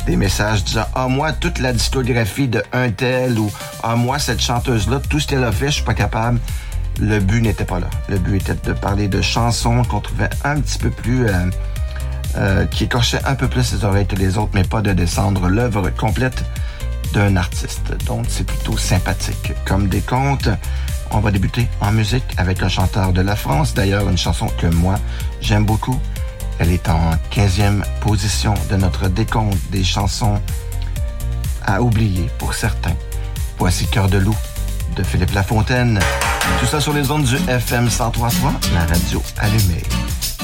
des messages disant « Ah, moi, toute la discographie de un tel » ou « Ah, moi, cette chanteuse-là, tout ce qu'elle a fait, je suis pas capable. » Le but n'était pas là. Le but était de parler de chansons qu'on trouvait un petit peu plus... qui écorchaient un peu plus les oreilles que les autres, mais pas de descendre l'œuvre complète d'un artiste. Donc, c'est plutôt sympathique. Comme des contes, on va débuter en musique avec un chanteur de la France. D'ailleurs, une chanson que moi, j'aime beaucoup. Elle est en 15e position de notre décompte des chansons à oublier pour certains. Voici Cœur de loup de Philippe Lafontaine. Tout ça sur les ondes du FM 103.3, la radio allumée.